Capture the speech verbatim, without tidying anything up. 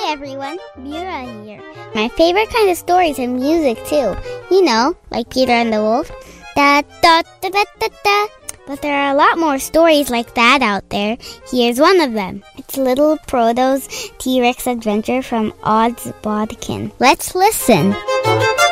everyone, Mira here. My favorite kind of stories are music too. You know, like Peter and the Wolf. Da da da da da da. But there are a lot more stories like that out there. Here's one of them. It's Little Proto's T-Rex Adventure from Odds Bodkin. Let's listen.